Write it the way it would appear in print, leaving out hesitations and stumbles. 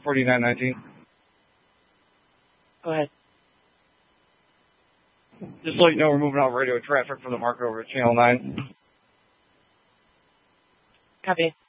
4919. Go ahead. Just to let you know, we're moving out radio traffic from the market over to Channel 9. Copy.